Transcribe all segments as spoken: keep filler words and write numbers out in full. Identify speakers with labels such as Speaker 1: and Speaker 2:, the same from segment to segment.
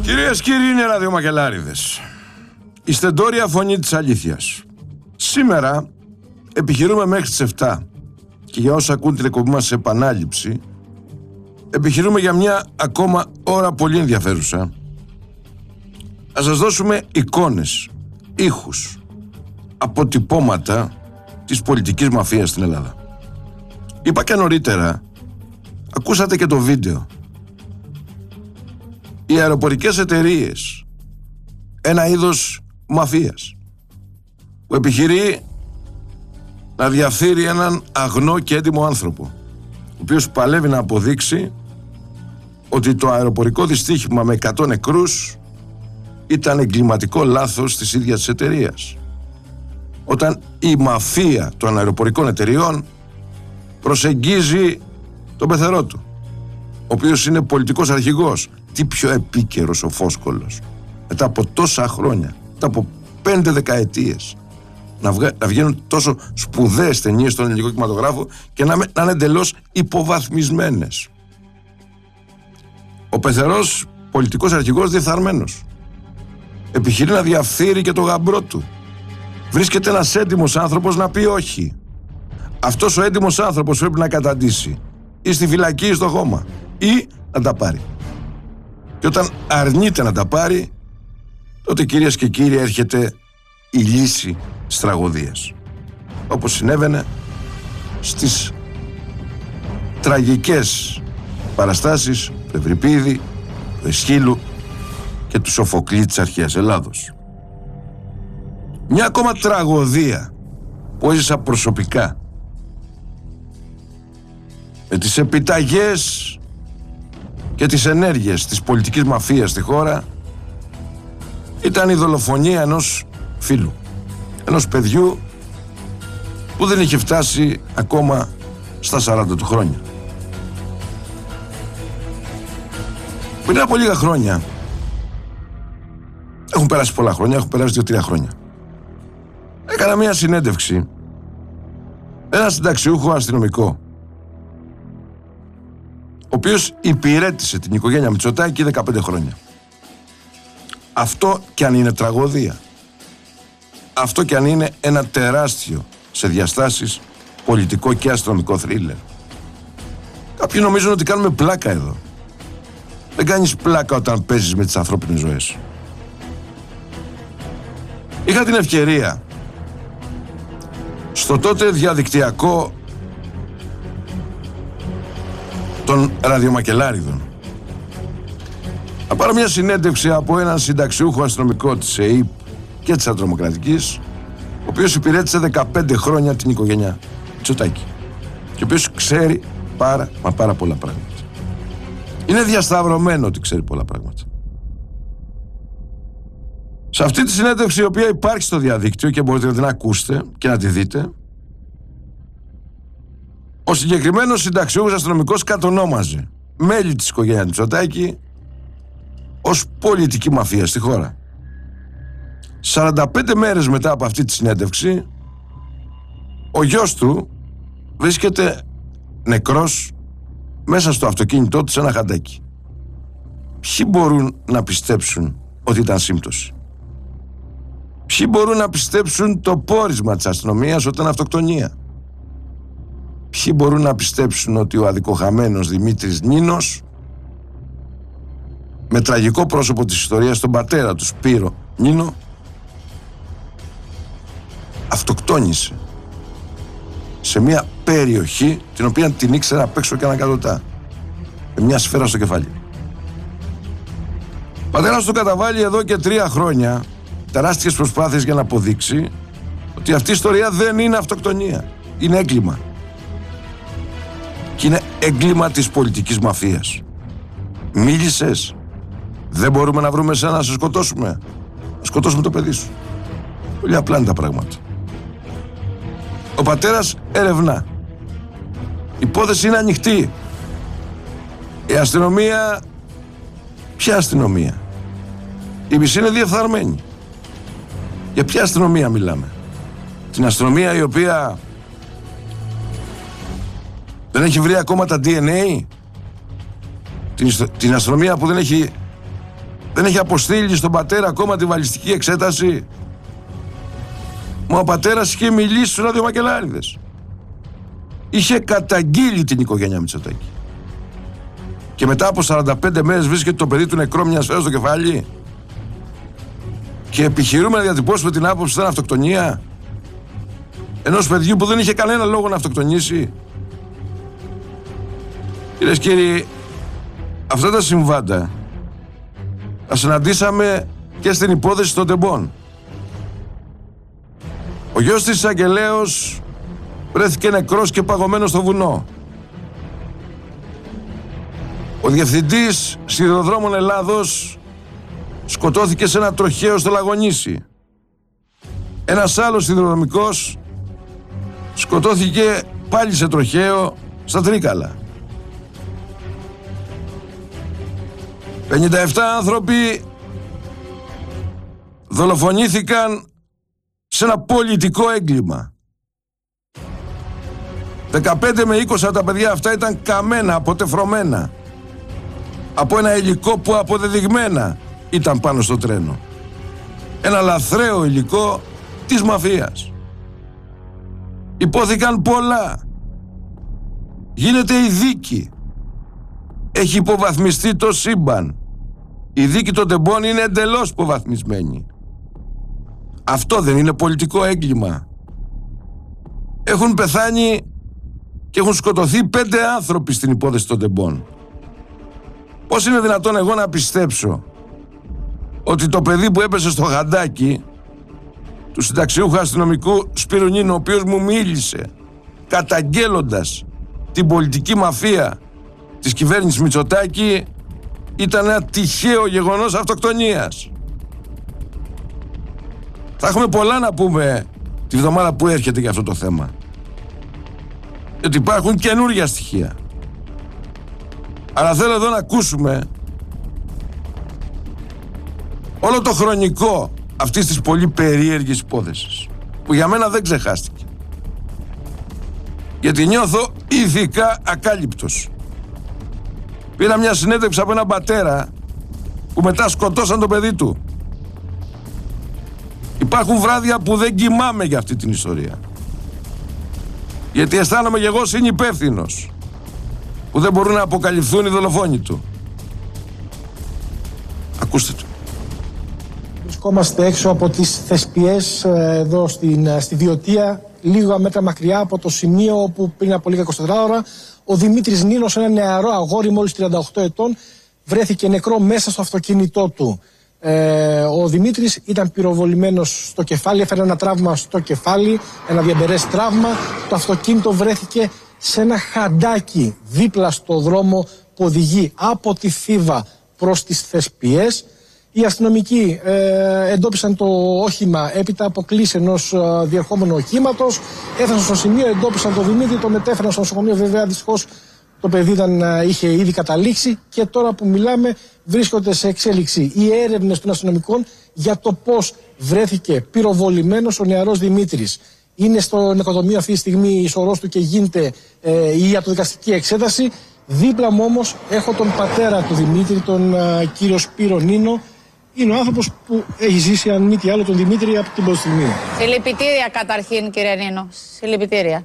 Speaker 1: Κυρίες και κύριοι, είναι ραδιομακελάριδες. Η στεντόρια φωνή της αλήθειας. Σήμερα επιχειρούμε μέχρι τις επτά και για όσοι ακούν την εκπομπή μας σε επανάληψη, επιχειρούμε για μια ακόμα ώρα πολύ ενδιαφέρουσα. Ας σας δώσουμε εικόνες, ήχους, αποτυπώματα της πολιτικής μαφίας στην Ελλάδα. Είπα και νωρίτερα, ακούσατε και το βίντεο. Οι αεροπορικές εταιρείες, ένα είδος μαφίας, που επιχειρεί να διαφθείρει έναν αγνό και έτοιμο άνθρωπο, ο οποίος παλεύει να αποδείξει ότι το αεροπορικό δυστύχημα με εκατό νεκρούς ήταν εγκληματικό λάθος της ίδιας της εταιρείας. Όταν η μαφία των αεροπορικών εταιρειών προσεγγίζει τον πεθερό του, ο οποίος είναι πολιτικός αρχηγός. Τι πιο επίκαιρος ο Φόσκολος, μετά από τόσα χρόνια, μετά από πέντε δεκαετίες, να, βγα... να βγαίνουν τόσο σπουδαίες ταινίες στον ελληνικό κινηματογράφο και να, με... να είναι εντελώς υποβαθμισμένες. Ο πεθερός πολιτικός αρχηγός διεφθαρμένος επιχειρεί να διαφθείρει και το γαμπρό του. Βρίσκεται ένας έντιμος άνθρωπος να πει όχι. Αυτός ο έντιμος άνθρωπος πρέπει να καταντήσει ή στη φυλακή ή στο χώμα, ή να τα πάρει. Και όταν αρνείται να τα πάρει, τότε, κυρίες και κύριοι, έρχεται η λύση της τραγωδίας. Όπως συνέβαινε στις τραγικές παραστάσεις του Ευρυπίδη, του Εσχύλου και του Σοφοκλή της αρχαίας Ελλάδος. Μια ακόμα τραγωδία που έζησα προσωπικά, με τις επιταγές και τις ενέργειες της πολιτικής μαφίας στη χώρα, ήταν η δολοφονία ενός φίλου, ενός παιδιού που δεν είχε φτάσει ακόμα στα σαράντα του χρόνια. Πριν από λίγα χρόνια, έχουν περάσει πολλά χρόνια, έχουν περάσει δύο-τρία χρόνια, έκανα μια συνέντευξη ένα συνταξιούχο αστυνομικό, ο οποίος υπηρέτησε την οικογένεια Μητσοτάκη δεκαπέντε χρόνια. Αυτό κι αν είναι τραγωδία, αυτό κι αν είναι ένα τεράστιο σε διαστάσεις πολιτικό και αστυνομικό θρίλερ. Κάποιοι νομίζουν ότι κάνουμε πλάκα εδώ. Δεν κάνεις πλάκα όταν παίζεις με τις ανθρώπινες ζωές. Είχα την ευκαιρία στο τότε διαδικτυακό των ραδιομακελάριδων να πάρω μια συνέντευξη από έναν συνταξιούχο αστυνομικό της ΕΕΠ και της Αντρομοκρατικής, ο οποίος υπηρέτησε δεκαπέντε χρόνια την οικογένεια Μητσοτάκη και ο οποίος ξέρει πάρα μα πάρα πολλά πράγματα. Είναι διασταυρωμένο ότι ξέρει πολλά πράγματα. Σε αυτή τη συνέντευξη, η οποία υπάρχει στο διαδίκτυο και μπορείτε να την ακούσετε και να τη δείτε, ο συγκεκριμένος συνταξιούχος αστυνομικός κατονόμαζε μέλη της οικογένειας Μητσοτάκη ως πολιτική μαφία στη χώρα. σαράντα πέντε μέρες μετά από αυτή τη συνέντευξη, ο γιος του βρίσκεται νεκρός μέσα στο αυτοκίνητό του σε ένα χαντάκι. Ποιοι μπορούν να πιστέψουν ότι ήταν σύμπτωση? Ποιοι μπορούν να πιστέψουν το πόρισμα της αστυνομίας ότι ήταν αυτοκτονία? Ποιοι μπορούν να πιστέψουν ότι ο αδικοχαμένος Δημήτρης Νίνος, με τραγικό πρόσωπο της ιστορίας, τον πατέρα του Σπύρο Νίνο, αυτοκτόνησε σε μια περιοχή την οποία την ήξερα απ' έξω και ανακατοτά, με μια σφαίρα στο κεφάλι. Ο πατέρας του καταβάλει εδώ και τρία χρόνια τεράστιες προσπάθειες για να αποδείξει ότι αυτή η ιστορία δεν είναι αυτοκτονία, είναι έγκλημα. Και είναι έγκλημα της πολιτικής μαφίας. Μίλησες, δεν μπορούμε να βρούμε εσένα να σε σκοτώσουμε, να σκοτώσουμε το παιδί σου. Πολύ απλά είναι τα πράγματα. Ο πατέρας ερευνά. Η υπόθεση είναι ανοιχτή. Η αστυνομία, ποια αστυνομία? Η μισή είναι διεφθαρμένη. Για ποια αστυνομία μιλάμε? Την αστυνομία η οποία δεν έχει βρει ακόμα τα ντι εν έι? Την, την αστυνομία που δεν έχει Δεν έχει αποστείλει στον πατέρα ακόμα τη βαλιστική εξέταση. Μα ο πατέρας είχε μιλήσει στους ραδιομακελάριδες. Είχε καταγγείλει την οικογένεια Μητσοτάκη. Και μετά από σαράντα πέντε μέρες βρίσκεται το παιδί του νεκρό μια σφαίρα στο κεφάλι. Και επιχειρούμε να διατυπώσουμε την άποψη ότι ήταν αυτοκτονία ενός παιδιού που δεν είχε κανένα λόγο να αυτοκτονήσει. Κυρίες και κύριοι, αυτά τα συμβάντα τα συναντήσαμε και στην υπόθεση των τεμπών. Ο γιος της εισαγγελέως βρέθηκε νεκρός και παγωμένος στο βουνό. Ο διευθυντής σιδηροδρόμων Ελλάδος σκοτώθηκε σε ένα τροχαίο στο Λαγονήσι. Ένας άλλος σιδηροδρομικός σκοτώθηκε πάλι σε τροχαίο στα Τρίκαλα. πενήντα επτά άνθρωποι δολοφονήθηκαν σε ένα πολιτικό έγκλημα. δεκαπέντε με είκοσι από τα παιδιά αυτά ήταν καμένα, αποτεφρωμένα από ένα υλικό που αποδεδειγμένα ήταν πάνω στο τρένο. Ένα λαθρέο υλικό της μαφίας. Υπόθηκαν πολλά. Γίνεται η δίκη. Έχει υποβαθμιστεί το σύμπαν. Η δίκη των τεμπών είναι εντελώς υποβαθμισμένη. Αυτό δεν είναι πολιτικό έγκλημα? Έχουν πεθάνει και έχουν σκοτωθεί πέντε άνθρωποι στην υπόθεση των τεμπών. Πώς είναι δυνατόν εγώ να πιστέψω ότι το παιδί που έπεσε στο γαντάκι του συνταξιούχου αστυνομικού Σπυρουνίνου, ο οποίος μου μίλησε καταγγέλλοντας την πολιτική μαφία της κυβέρνησης Μητσοτάκη, ήταν ένα τυχαίο γεγονός αυτοκτονίας? Θα έχουμε πολλά να πούμε τη βδομάδα που έρχεται για αυτό το θέμα, γιατί υπάρχουν καινούργια στοιχεία. Αλλά θέλω εδώ να ακούσουμε όλο το χρονικό αυτής της πολύ περίεργης υπόθεσης, που για μένα δεν ξεχάστηκε, γιατί νιώθω ηθικά ακάλυπτος. Πήρα μια συνέντευξη από έναν πατέρα που μετά σκοτώσαν το παιδί του. Υπάρχουν βράδια που δεν κοιμάμαι για αυτή την ιστορία, γιατί αισθάνομαι και εγώ συνυπεύθυνος που δεν μπορούν να αποκαλυφθούν οι δολοφόνοι του. Ακούστε το.
Speaker 2: Βρισκόμαστε έξω από τις Θεσπιές εδώ στην, στη Διωτία, λίγα μέτρα μακριά από το σημείο όπου πριν από λίγα είκοσι τέσσερις ώρα ο Δημήτρης Νίνος, ένα νεαρό αγόρι μόλις τριάντα οκτώ ετών, βρέθηκε νεκρό μέσα στο αυτοκίνητό του. Ε, ο Δημήτρης ήταν πυροβολημένος στο κεφάλι, έφερε ένα τραύμα στο κεφάλι, ένα διαμπερές τραύμα. Το αυτοκίνητο βρέθηκε σε ένα χαντάκι δίπλα στο δρόμο που οδηγεί από τη Θήβα προς τις Θεσπιές. Οι αστυνομικοί ε, εντόπισαν το όχημα έπειτα από κλίση ενός ε, διερχόμενου οχήματος. Έφτασαν στο σημείο, εντόπισαν τον Δημήτρη, το μετέφεραν στο νοσοκομείο. Βέβαια, δυστυχώς το παιδί ήταν, ε, είχε ήδη καταλήξει και τώρα που μιλάμε βρίσκονται σε εξέλιξη οι έρευνες των αστυνομικών για το πώς βρέθηκε πυροβολημένος ο νεαρός Δημήτρης. Είναι στο νεκροτομείο αυτή τη στιγμή η σωρός του και γίνεται ε, η ιατροδικαστική εξέταση. Δίπλα μου όμως έχω τον πατέρα του Δημήτρη, τον ε, κύριο Σπύρο Νίνο. Είναι ο άνθρωπος που έχει ζήσει, αν μη τι άλλο, τον Δημήτρη από την πρώτη στιγμή.
Speaker 3: Συλληπιτήρια καταρχήν, κύριε Νίνο. Συλληπιτήρια.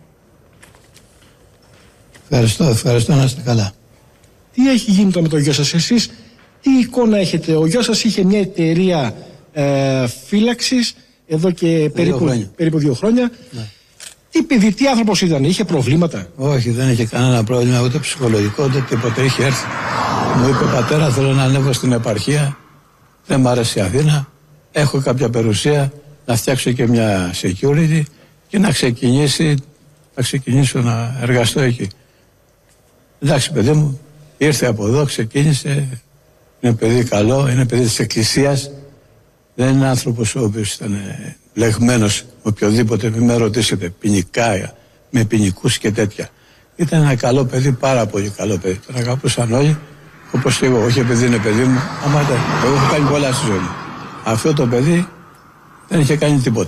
Speaker 4: Ευχαριστώ, ευχαριστώ, να είστε καλά.
Speaker 2: Τι έχει γίνει τώρα με τον γιο σας, εσείς, τι εικόνα έχετε? Ο γιος σας είχε μια εταιρεία ε, φύλαξης εδώ και περίπου, περίπου δύο χρόνια. Ναι. Τι παιδί, τι άνθρωπος ήταν, είχε προβλήματα?
Speaker 4: Όχι, δεν είχε κανένα πρόβλημα, ούτε ψυχολογικό, ούτε τίποτα. Είχε έρθει. Μου είπε, πατέρα, θέλω να ανέβω στην επαρχία. Δεν μ' άρεσε η Αθήνα. Έχω κάποια περιουσία, να φτιάξω και μια security και να ξεκινήσει, να ξεκινήσω να εργαστώ εκεί. Εντάξει, παιδί μου, ήρθε από εδώ, ξεκίνησε. Είναι παιδί καλό, είναι παιδί της Εκκλησίας. Δεν είναι άνθρωπος ο οποίος ήταν λεγμένος με οποιοδήποτε, μην με ρωτήσετε, ποινικά, με ποινικούς και τέτοια. Ήταν ένα καλό παιδί, πάρα πολύ καλό παιδί. Τον αγαπούσαν όλοι, όπως και εγώ. Όχι επειδή είναι παιδί μου, άμα ήταν. Εγώ έχω κάνει πολλά στη ζωή μου. Αυτό το παιδί δεν είχε κάνει τίποτα.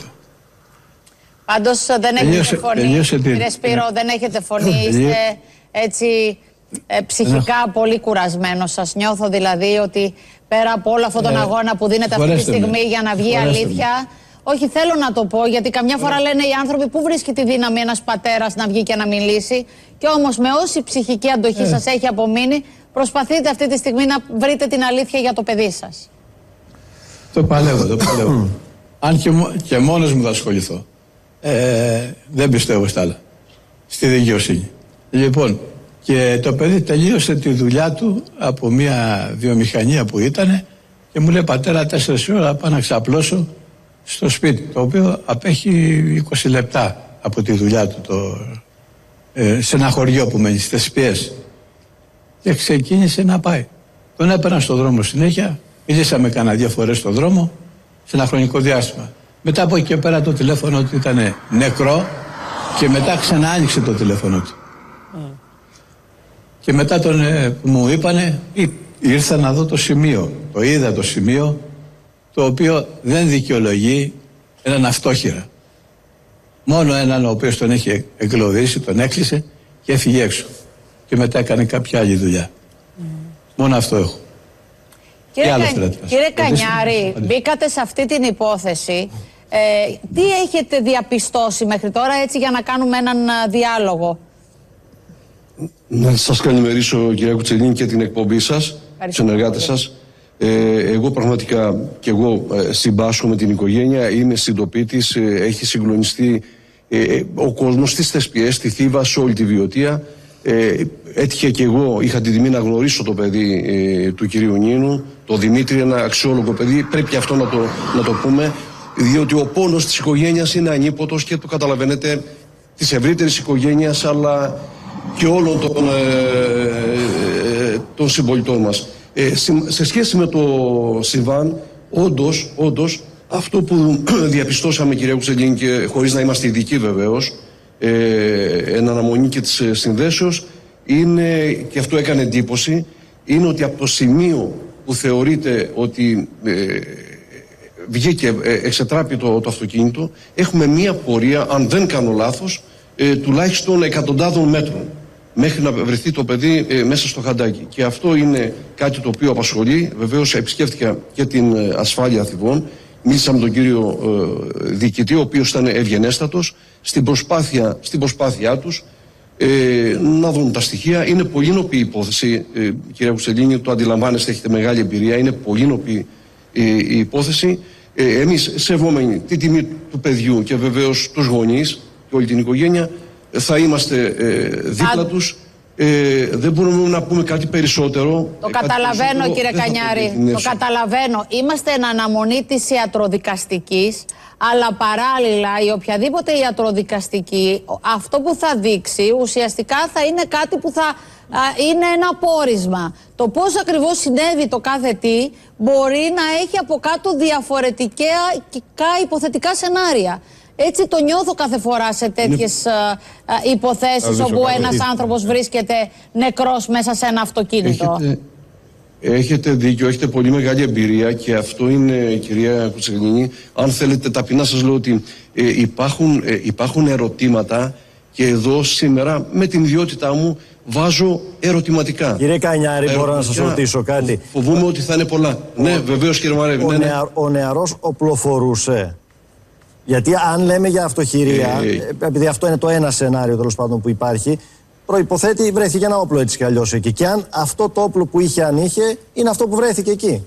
Speaker 3: Πάντως δεν έχετε φωνή, κύριε Σπύρο, δεν έχετε φωνή. Είστε έτσι ε, ψυχικά πολύ κουρασμένος. Σας νιώθω δηλαδή ότι πέρα από όλο αυτόν τον ε, αγώνα που δίνεται αυτή τη στιγμή με. για να βγει
Speaker 4: Φορέστε
Speaker 3: αλήθεια.
Speaker 4: Με.
Speaker 3: Όχι, θέλω να το πω, γιατί καμιά φορά λένε οι άνθρωποι πού βρίσκει τη δύναμη ένας πατέρας να βγει και να μιλήσει. Και όμως με όση ψυχική αντοχή ε. σας έχει απομείνει, προσπαθείτε αυτή τη στιγμή να βρείτε την αλήθεια για το παιδί σας.
Speaker 4: Το παλεύω, το παλεύω. Αν και, και μόνος μου θα ασχοληθώ. Ε, δεν πιστεύω στα άλλα. Στη δικαιοσύνη. Λοιπόν, και το παιδί τελείωσε τη δουλειά του από μια βιομηχανία που ήταν και μου λέει, πατέρα, τέσσερις ώρα πάω να ξαπλώσω στο σπίτι, το οποίο απέχει είκοσι λεπτά από τη δουλειά του, το, ε, σε ένα χωριό που μένει, στις Θεσπιές. Και ξεκίνησε να πάει. Τον έπαιρνα στον δρόμο συνέχεια, μιλήσαμε κανένα δύο φορές στον δρόμο, σε ένα χρονικό διάστημα. Μετά από εκεί και πέρα το τηλέφωνο του ήταν νεκρό και μετά ξανά άνοιξε το τηλέφωνο του. Mm. Και μετά τον, ε, που μου είπανε, ήρθα να δω το σημείο. Το είδα το σημείο, το οποίο δεν δικαιολογεί έναν αυτόχειρα. Μόνο έναν ο οποίος τον έχει εγκλωβίσει, τον έκλεισε και έφυγε έξω. Και μετά έκανε κάποια άλλη δουλειά. Mm. Μόνο αυτό έχω.
Speaker 3: Κύριε, Κα... Κύριε Κανιάρη, μπήκατε σε αυτή την υπόθεση. Ε, τι έχετε διαπιστώσει μέχρι τώρα, έτσι, για να κάνουμε έναν διάλογο?
Speaker 5: Να σας καλημερίσω, κυρία Κουτσελίνη, και την εκπομπή σας, τους συνεργάτες σας. Ε, εγώ πραγματικά και εγώ ε, συμπάσχω με την οικογένεια, είμαι συντοπίτης, ε, έχει συγκλονιστεί ε, ο κόσμος στις Θεσπιές, στη Θήβα, σε όλη τη Βιωτία. Ε, έτυχε και εγώ, είχα την τιμή να γνωρίσω το παιδί ε, του κυρίου Νίνου, το Δημήτρη, ένα αξιόλογο παιδί, πρέπει αυτό να το, να το πούμε, διότι ο πόνος της οικογένειας είναι ανίποτος και το καταλαβαίνετε, της ευρύτερης οικογένειας αλλά και όλων των, ε, ε, των συμπολιτών μας. Ε, σε σχέση με το συμβάν, όντως, όντως αυτό που διαπιστώσαμε, κυρία Κουτσελίνη, και χωρίς να είμαστε ειδικοί βεβαίως, ε, εν αναμονή και της συνδέσεως, είναι, και αυτό έκανε εντύπωση, είναι ότι από το σημείο που θεωρείται ότι ε, βγήκε, ε, εξετράπη το, το αυτοκίνητο, έχουμε μία πορεία, αν δεν κάνω λάθος, ε, τουλάχιστον εκατοντάδων μέτρων μέχρι να βρεθεί το παιδί ε, μέσα στο χαντάκι. Και αυτό είναι κάτι το οποίο απασχολεί. Βεβαίως επισκέφτηκα και την ε, ασφάλεια Θηβών. Μίλησα με τον κύριο ε, διοικητή, ο οποίος ήταν ευγενέστατος στην προσπάθεια, στην προσπάθειά τους ε, να δουν τα στοιχεία. Είναι πολύ νοπή υπόθεση, ε, κυρία Κουτσελίνη, το αντιλαμβάνεστε, έχετε μεγάλη εμπειρία. Είναι πολύ νοπή ε, η υπόθεση. Ε, εμείς, σεβόμενοι τη τιμή του παιδιού και βεβαίως τους γονείς και όλη την οικογένεια, θα είμαστε ε, δίπλα Α... τους. Ε, δεν μπορούμε να πούμε κάτι περισσότερο.
Speaker 3: Το καταλαβαίνω, περισσότερο, κύριε Κανιάρη. Το καταλαβαίνω. Είμαστε εν αναμονή της ιατροδικαστικής, αλλά παράλληλα η οποιαδήποτε ιατροδικαστική, αυτό που θα δείξει ουσιαστικά θα είναι κάτι που θα α, είναι ένα πόρισμα. Το πώς ακριβώς συνέβη το κάθε τι μπορεί να έχει από κάτω διαφορετικά υποθετικά σενάρια. Έτσι το νιώθω κάθε φορά σε τέτοιες είναι... υποθέσεις όπου ένας άνθρωπος βρίσκεται νεκρός μέσα σε ένα αυτοκίνητο.
Speaker 5: Έχετε, έχετε δίκιο, έχετε πολύ μεγάλη εμπειρία και αυτό είναι, κυρία Κουτσελίνη, αν θέλετε ταπεινά σας λέω ότι ε, υπάρχουν, ε, υπάρχουν ερωτήματα και εδώ σήμερα με την ιδιότητά μου βάζω ερωτηματικά.
Speaker 6: Κύριε Κανιάρη, μπορώ να σας ρωτήσω κάτι?
Speaker 5: Φοβούμαι ότι θα είναι πολλά. Ο... Ναι, βεβαίως, κύριε Μαρέβη.
Speaker 6: Ο,
Speaker 5: ναι, ναι.
Speaker 6: νεα, ο νεαρός οπλοφορούσε. Γιατί αν λέμε για αυτοχειρία, ε, επειδή αυτό είναι το ένα σενάριο τέλος πάντων που υπάρχει, προϋποθέτει βρέθηκε ένα όπλο έτσι κι αλλιώς εκεί. Και αν αυτό το όπλο που είχε, αν είχε, είναι αυτό που βρέθηκε εκεί.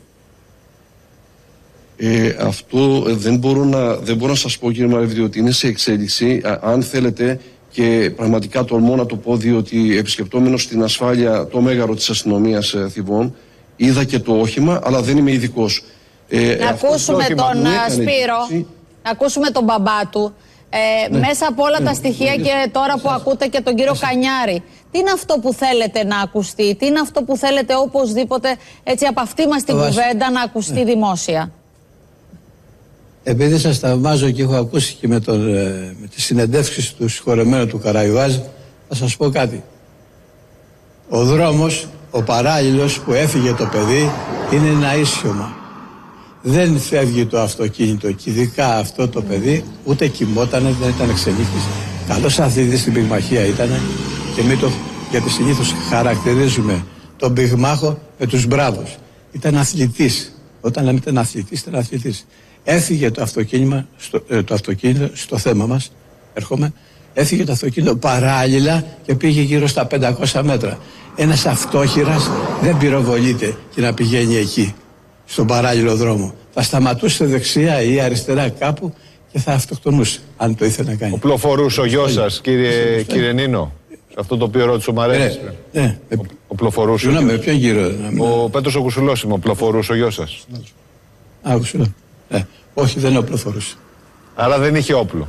Speaker 5: Ε, αυτό δεν μπορώ, να, δεν μπορώ να σας πω, κύριε Μαρέβη, διότι είναι σε εξέλιξη. Α, αν θέλετε, και πραγματικά τολμώ να το πω, διότι επισκεπτόμενος στην ασφάλεια το μέγαρο της αστυνομίας ε, Θηβών, είδα και το όχημα, αλλά δεν είμαι ειδικός. Ε,
Speaker 3: να ακούσουμε τον Σπύρο. Να ακούσουμε τον μπαμπά του, ε, ναι. μέσα από όλα ναι. τα στοιχεία ναι. και τώρα που ακούτε και τον κύριο Κανιάρη. Τι είναι αυτό που θέλετε να ακουστεί, τι είναι αυτό που θέλετε οπωσδήποτε, έτσι από αυτή μας την κουβέντα, να ακουστεί ναι. δημόσια?
Speaker 4: Επειδή σας θαυμάζω και έχω ακούσει και με, τον, με τις συνεντεύξεις του συγχωρεμένου του Καραϊβάζ, θα σας πω κάτι. Ο δρόμος, ο παράλληλος που έφυγε το παιδί, είναι ένα ίσιωμα. Δεν φεύγει το αυτοκίνητο και ειδικά αυτό το παιδί, ούτε κοιμότανε, δεν ήταν ξενύχτης. Καλός αθλητής στην πυγμαχία ήταν και μην το γιατί συνήθως χαρακτηρίζουμε τον πυγμάχο με τους μπράβους. Ήταν αθλητής. Όταν λέμε ήταν αθλητής, ήταν αθλητής. Έφυγε το αυτοκίνημα, στο, ε, το αυτοκίνητο, στο θέμα μας, έρχομαι, έφυγε το αυτοκίνητο παράλληλα και πήγε γύρω στα πεντακόσια μέτρα. Ένας αυτόχειρας δεν πυροβολείται και να πηγαίνει εκεί, στον παράλληλο δρόμο. Θα σταματούσε δεξιά ή αριστερά κάπου και θα αυτοκτονούσε, αν το ήθελε να κάνει.
Speaker 7: Οπλοφορούσε ο γιος σας, κύριε, κύριε Νίνο, αυτό το οποίο ρώτησε ο Μαρένης.
Speaker 4: Ναι, ναι.
Speaker 7: Οπλοφορούσε.
Speaker 4: Συγγνώμη, ποιον κύριο.
Speaker 7: Ο Πέτρος ο Κουσουλός είμαι, οπλοφορούσε ο γιος σας.
Speaker 4: Α, Κουσουλό. Ναι. Όχι, δεν οπλοφορούσε.
Speaker 7: Άρα δεν είχε όπλο.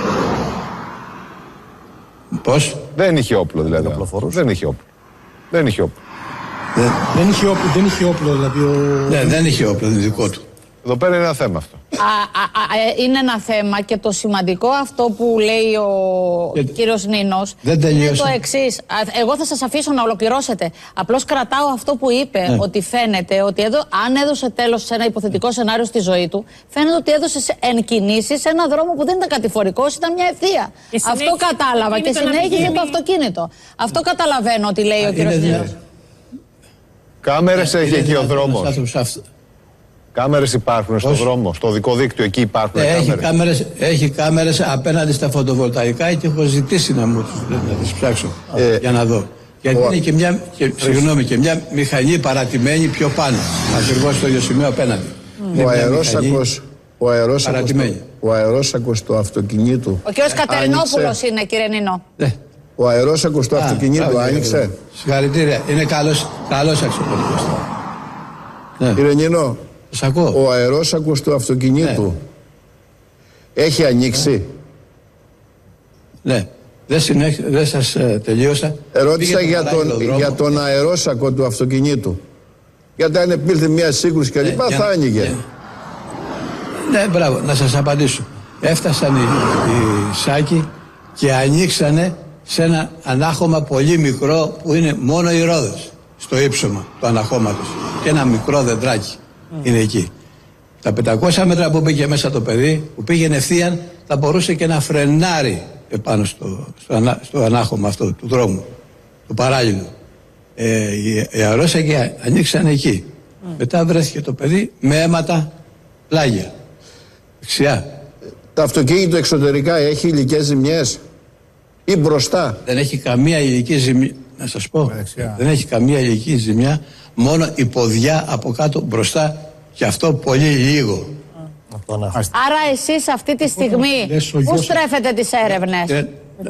Speaker 4: Πώς?
Speaker 7: Δεν είχε όπλο δηλαδή. Δεν είχε όπλο. Δεν είχε όπλο.
Speaker 2: Δεν, δεν, είχε όπλο, δεν είχε όπλο δηλαδή. Ο...
Speaker 4: Ναι, δεν είχε όπλο, είναι δικό του.
Speaker 7: Εδώ πέρα είναι ένα θέμα αυτό.
Speaker 3: Α, α, α, είναι ένα θέμα και το σημαντικό αυτό που λέει ο
Speaker 4: Γιατί...
Speaker 3: κύριος Νίνος
Speaker 4: δεν
Speaker 3: είναι το εξής. Εγώ θα σας αφήσω να ολοκληρώσετε. Απλώς κρατάω αυτό που είπε, ναι. ότι φαίνεται ότι εδώ, αν έδωσε τέλος σε ένα υποθετικό σενάριο στη ζωή του, φαίνεται ότι έδωσε σε, εν κινήσει σε ένα δρόμο που δεν ήταν κατηφορικός, ήταν μια ευθεία. Αυτό κατάλαβα και συνέχισε το αυτοκίνητο. Αυτό καταλαβαίνω ότι λέει ο κύριος Νίνος.
Speaker 7: Κάμερες έχει εκεί ο δρόμος. Κάμερες υπάρχουν στον δρόμο, στο δικό δίκτυο, εκεί υπάρχουν
Speaker 4: ε,
Speaker 7: κάμερες.
Speaker 4: Έχει κάμερες. Έχει κάμερες απέναντι στα φωτοβολταϊκά και έχω ζητήσει να μου να τις ψάξω ε, για να δω. Γιατί ο... είναι και μια, και, συγγνώμη, και μια μηχανή παρατημένη πιο πάνω, ακριβώς στο ίδιο σημείο απέναντι.
Speaker 8: Mm. Ο αερόσακος, ο αερόσακος, το, ο αερόσακος του αυτοκινήτου.
Speaker 3: Ο κ. Κατερινόπουλος είναι, κύριε Νίνο.
Speaker 4: Ναι.
Speaker 8: Ο αερόσακος του Α, αυτοκινήτου άνοιξε.
Speaker 4: Συγχαρητήρια. Είναι καλός, καλός αξιωματικός.
Speaker 8: Ναι. Κύριε Νίνο, ο αερόσακος του αυτοκινήτου ναι. έχει ανοίξει.
Speaker 4: Ναι. Δεν, συνέχ, δεν σας ε, τελείωσα.
Speaker 8: Ερώτησα για τον, για τον αερόσακο του αυτοκινήτου. Γιατί αν επήλθε μια σύγκρουση και λοιπά ναι, θα άνοιγε.
Speaker 4: Ναι. ναι, μπράβο, να σας απαντήσω. Έφτασαν οι, οι σάκοι και ανοίξανε σε ένα ανάχωμα πολύ μικρό που είναι μόνο οι ρόδες στο ύψωμα του αναχώματος. Και ένα μικρό δεντράκι mm. είναι εκεί. Τα πεντακόσια μέτρα που πήγε μέσα το παιδί, που πήγαινε ευθείαν, θα μπορούσε και να φρενάρει επάνω στο, στο, ανά, στο ανάχωμα αυτό του δρόμου, του παράλληλου. Ε, οι, οι αερόσακοι ανοίξαν εκεί. Mm. Μετά βρέθηκε το παιδί με αίματα πλάγια. Δεξιά.
Speaker 8: Το αυτοκίνητο εξωτερικά έχει υλικές ζημιές ή μπροστά?
Speaker 4: Δεν έχει καμία υλική ζημιά. Να σας πω, Δεξιά. δεν έχει καμία υλική ζημιά, μόνο η ποδιά από κάτω μπροστά και αυτό πολύ λίγο.
Speaker 3: Mm. Άρα εσείς αυτή τη στιγμή πού στρέφετε τις έρευνες?
Speaker 4: Και...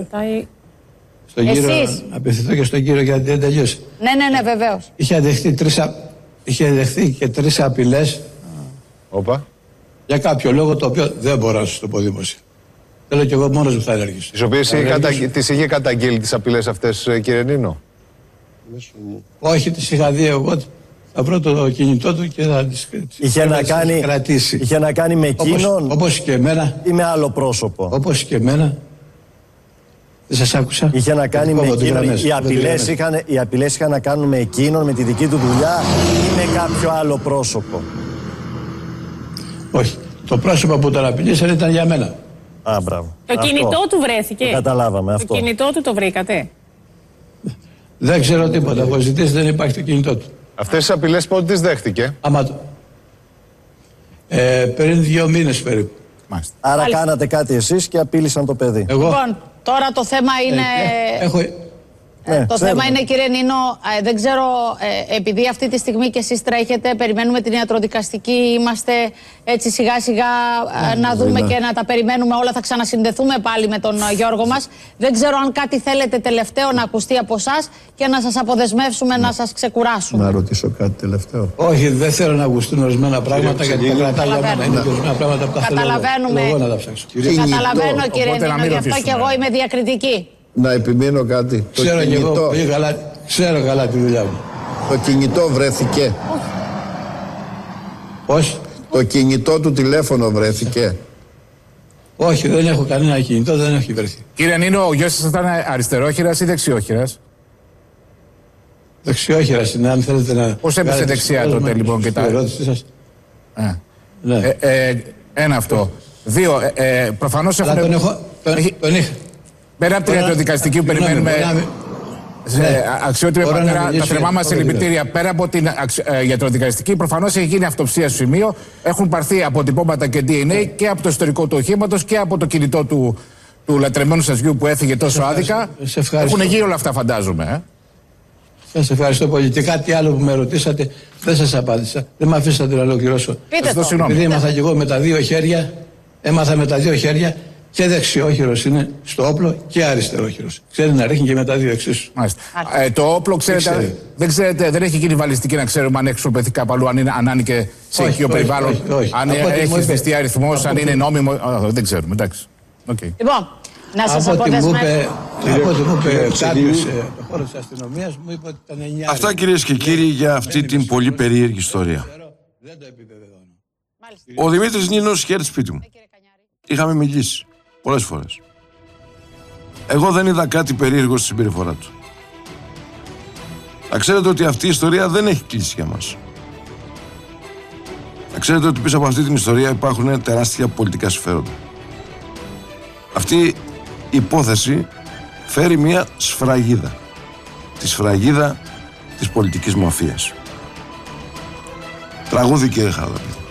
Speaker 4: Στον κύριο, απευθυνθώ και στον κύριο γιατί δεν τελείωσε.
Speaker 3: Ναι, ναι, ναι, βεβαίως.
Speaker 4: Είχε δεχθεί, τρεις, είχε δεχθεί και τρεις απειλές.
Speaker 7: Όπα.
Speaker 4: Για κάποιο λόγο το οποίο δεν μπορώ να σας το πω δημόσια. Θέλω και εγώ μόνος μου θα ενεργήσω.
Speaker 7: Τις οποίες τις είχε καταγγείλει τις απειλές αυτές, κύριε Νίνο?
Speaker 4: Όχι, τις είχα δει εγώ. Θα βρω το κινητό του και θα τις,
Speaker 6: είχε να κάνει,
Speaker 4: κρατήσει.
Speaker 6: Είχε να κάνει με εκείνον
Speaker 4: όπως, όπως και εμένα.
Speaker 6: Ή με άλλο πρόσωπο?
Speaker 4: Όπως και εμένα. Δεν σας άκουσα.
Speaker 6: Είχε να κάνει με εκείνον. Οι απειλές είχαν, οι απειλές είχαν να κάνουν με εκείνον, με τη δική του δουλειά ή με κάποιο άλλο πρόσωπο?
Speaker 4: Όχι. Το πρόσωπο που τον απειλήσαν ήταν για μένα.
Speaker 6: Α, μπράβο.
Speaker 9: Το αυτό. Κινητό του βρέθηκε.
Speaker 6: Το καταλάβαμε
Speaker 9: το
Speaker 6: αυτό.
Speaker 9: Το κινητό του το βρήκατε?
Speaker 4: Δεν ξέρω τίποτα. Από ζητήσεις δεν υπάρχει το κινητό του.
Speaker 7: Αυτές τις απειλές πότε τις δέχτηκε?
Speaker 4: Άμα το... Ε, πριν δύο μήνες περίπου.
Speaker 6: Μάλιστα. Άρα Άλλη. κάνατε κάτι εσείς και απείλησαν το παιδί.
Speaker 4: Εγώ.
Speaker 3: Λοιπόν, τώρα το θέμα είναι...
Speaker 4: Ε, έχω...
Speaker 3: Ναι, το θέμα είναι, κύριε Νίνο, ε, δεν ξέρω, ε, επειδή αυτή τη στιγμή και εσείς τρέχετε, περιμένουμε την ιατροδικαστική, είμαστε έτσι σιγά σιγά ε, να δούμε και να τα περιμένουμε όλα, θα ξανασυνδεθούμε πάλι με τον Γιώργο μας. Δεν ξέρω αν κάτι θέλετε τελευταίο να ακουστεί από εσάς και να σας αποδεσμεύσουμε, να σας ξεκουράσουμε.
Speaker 8: Να ρωτήσω κάτι τελευταίο.
Speaker 4: Όχι, δεν θέλω να ακουστούν ορισμένα πράγματα γιατί τα κρατάω για μένα. Είναι ορισμένα πράγματα που τα θέλω εγώ να τα ψάξω.
Speaker 3: Καταλαβαίνω, κύριε Νίνο, γι' αυτό και εγώ είμαι διακριτική.
Speaker 8: Να επιμείνω κάτι.
Speaker 4: Ξέρω
Speaker 8: το
Speaker 4: και
Speaker 8: κινητό...
Speaker 4: εγώ, πολύ καλά, ξέρω καλά τη δουλειά μου.
Speaker 8: Το κινητό βρέθηκε.
Speaker 4: Πώς?
Speaker 8: Το κινητό του τηλέφωνο βρέθηκε.
Speaker 4: Όχι, δεν έχω κανένα κινητό, δεν έχει βρεθεί.
Speaker 10: Κύριε Νίνο, ο γιος σας ήταν αριστερόχειρας ή δεξιόχειρας?
Speaker 4: Δεξιόχειρας είναι, αν θέλετε να...
Speaker 10: Πώς έπεσε δεξιά τότε λοιπόν και τα...
Speaker 4: ερώτηση σας.
Speaker 10: Ε.
Speaker 4: Ναι.
Speaker 10: Ε, ε, ένα αυτό. Δύο, ε, ε, προφανώς έχουν...
Speaker 4: τον έχω... Τον,
Speaker 10: έχει...
Speaker 4: τον είχα.
Speaker 10: Πέρα από την ιατροδικαστική που περιμένουμε... Ναι. Αξιότιμη πατέρα, τα θερμά μας
Speaker 4: για
Speaker 10: συλληπιτήρια. Πέρα από την ε, γιατροδικαστική, προφανώς έχει γίνει αυτοψία στο σημείο. Έχουν πάρθει αποτυπώματα και ντι εν έι και από το ιστορικό του οχήματος και από το κινητό του, του λατρεμένου σας γιου που έφυγε τόσο άδικα. Έχουν γίνει όλα αυτά, φαντάζομαι. Ε.
Speaker 4: Σας ευχαριστώ πολύ. Και κάτι άλλο που με ρωτήσατε, δεν σας απάντησα. Δεν με αφήσατε να ολοκληρώσω.
Speaker 3: Πείτε το.
Speaker 4: Επειδή έμαθα κι εγώ με τα δύο χέρια, έμαθα με τα δύο χέρια και δεξιόχειρος είναι στο όπλο και αριστερόχειρος. Ξέρει να ρίχνει και με τα δύο εξίσου.
Speaker 10: Ε, το όπλο, ξέρετε, δεν, δεν ξέρετε, δεν έχει γίνει βαλιστική να ξέρουμε αν έχει σκοπευτεί κάπου αλλού, αν, είναι, αν άνοιγε σε οικείο περιβάλλον, όχι, όχι, όχι. αν έχει σβηστεί αριθμός, αν είναι νόμιμο. Α, δεν ξέρουμε, εντάξει. Okay.
Speaker 3: Λοιπόν, να σας αποδεσμεύσω.
Speaker 4: Από ό,τι μου είπε κάποιος στο χώρο της αστυνομίας, μου είπε ότι ήταν εννιά.
Speaker 1: Αυτά, κυρίες και κύριοι, για αυτή την πολύ περίεργη ιστορία.
Speaker 4: Δεν το επιβεβαιώνω.
Speaker 1: Ο Δημήτρης Νίνος είχε έρθει σπίτι μου. Είχαμε μιλήσει πολλές φορές. Εγώ δεν είδα κάτι περίεργο στη συμπεριφορά του. Να ξέρετε ότι αυτή η ιστορία δεν έχει κλείσει για μας. Να ξέρετε ότι πίσω από αυτή την ιστορία υπάρχουν τεράστια πολιτικά συμφέροντα. Αυτή η υπόθεση φέρει μια σφραγίδα. Τη σφραγίδα της πολιτικής μαφίας. Τραγούδι, κύριε Χαρδαπή.